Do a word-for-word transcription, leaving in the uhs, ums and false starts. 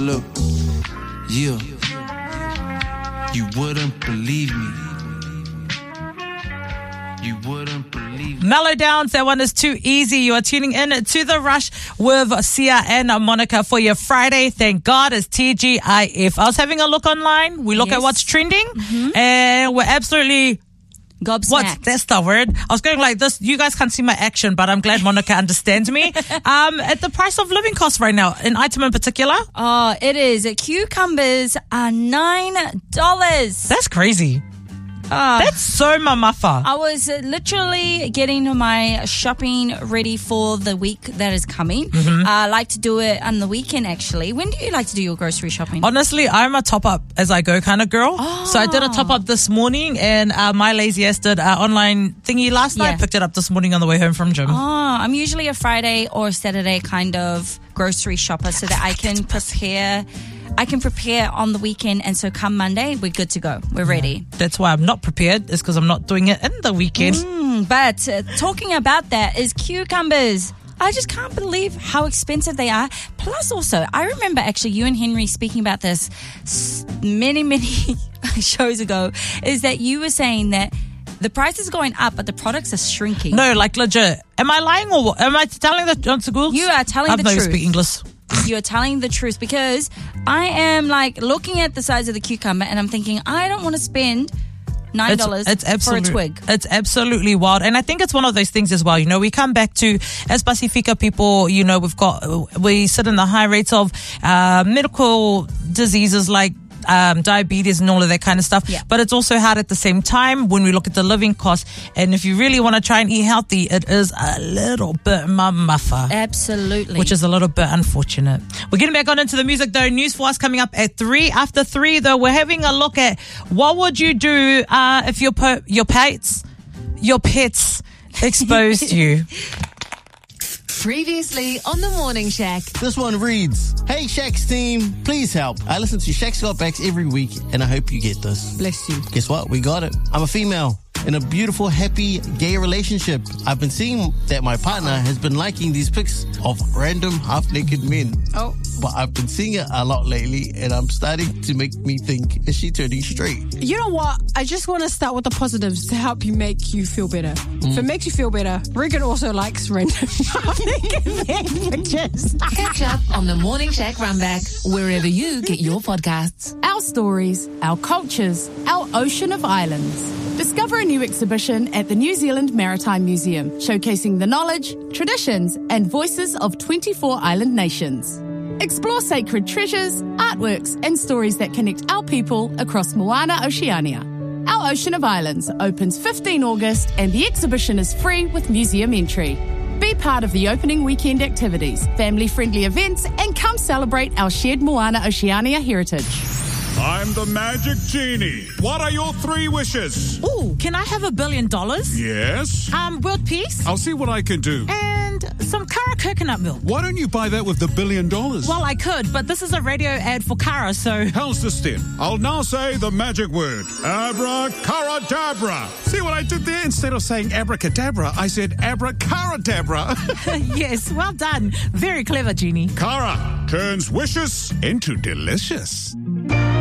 look, yeah, you wouldn't believe me. You wouldn't believe me. Mellow Downs, that one is too easy. You are tuning in to The Rush with Sia and Monica for your Friday. Thank God it's T G I F. I was having a look online. We look Yes. at what's trending, Mm-hmm. and we're absolutely... Gobsmacked. What? That's the word. I was going like this. You guys can't see my action, but I'm glad Monica understands me. Um, at the price of living costs right now, an item in particular. Oh, it is. Cucumbers are nine dollars. That's crazy. Oh, That's so mamafa. I was uh, literally getting my shopping ready for the week that is coming. Mm-hmm. I like to do it on the weekend, actually. When do you like to do your grocery shopping? Honestly, I'm a top up as I go kind of girl. Oh. So I did a top up this morning, and uh, my lazy ass did uh, online thingy last night. Yeah. Picked it up this morning on the way home from gym. Oh, I'm usually a Friday or Saturday kind of grocery shopper so that I can prepare. I can prepare on the weekend, and so come Monday, we're good to go. We're ready. That's why I'm not prepared. Is because I'm not doing it in the weekend. Mm, but uh, talking about that is cucumbers. I just can't believe how expensive they are. Plus, also, I remember actually you and Henry speaking about this s- many, many shows ago, is that you were saying that the price is going up, but the products are shrinking. No, like legit. Am I lying or what? Am I telling the John Schools? You are telling I've the no truth. speak English. You're telling the truth, because I am like looking at the size of the cucumber and I'm thinking, I don't want to spend nine dollars it's, it's for a absolute- twig. It's absolutely wild. And I think it's one of those things as well. You know, we come back to, as Pacifica people, you know, we've got, we sit in the high rates of uh, medical diseases like Um, diabetes and all of that kind of stuff. Yeah. But it's also hard at the same time when we look at the living costs. And if you really want to try and eat healthy, it is a little bit mamafa. Absolutely. Which is a little bit unfortunate. We're getting back on into the music though. News for us coming up at three. After three though, we're having a look at what would you do uh, if your po- your pets, your pets exposed you. Previously on the Morning Shack. This one reads, Hey Shaq's team, please help. I listen to Shaq's Got Backs every week and I hope you get this. Bless you. Guess what? We got it. I'm a female in a beautiful, happy, gay relationship. I've been seeing that my partner has been liking these pics of random half-naked men. Oh. But I've been seeing it a lot lately and I'm starting to make me think, is she turning straight? You know what? I just want to start with the positives to help you make you feel better. Mm. If it makes you feel better, Regan also likes random pictures. Catch up on the Morning Shack Runback wherever you get your podcasts. Our stories, our cultures, our ocean of islands. Discover a new exhibition at the New Zealand Maritime Museum, showcasing the knowledge, traditions, and voices of twenty-four island nations. Explore sacred treasures, artworks, and stories that connect our people across Moana, Oceania. Our Ocean of Islands opens fifteenth of August, and the exhibition is free with museum entry. Be part of the opening weekend activities, family-friendly events, and come celebrate our shared Moana Oceania heritage. I'm the Magic Genie. What are your three wishes? Ooh, can I have a billion dollars? Yes? Um, world peace? I'll see what I can do. And some Kara coconut milk. Why don't you buy that with the billion dollars? Well, I could, but this is a radio ad for Kara, so... How's this then? I'll now say the magic word. Abracadabra. See what I did there? Instead of saying abracadabra, I said abracadabra. Yes, well done. Very clever, Genie. Kara turns wishes into delicious.